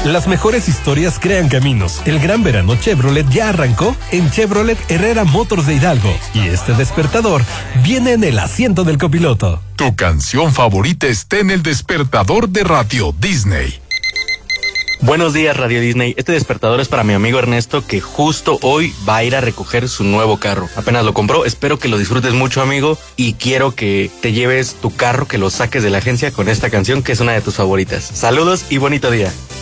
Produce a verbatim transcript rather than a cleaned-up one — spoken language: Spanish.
Las mejores historias crean caminos. El gran verano Chevrolet ya arrancó en Chevrolet Herrera Motors de Hidalgo. Y este despertador viene en el asiento del copiloto. Tu canción favorita está en el despertador de Radio Disney. Buenos días, Radio Disney. Este despertador es para mi amigo Ernesto, que justo hoy va a ir a recoger su nuevo carro. Apenas lo compró, espero que lo disfrutes mucho, amigo, y quiero que te lleves tu carro, que lo saques de la agencia con esta canción, que es una de tus favoritas. Saludos y bonito día.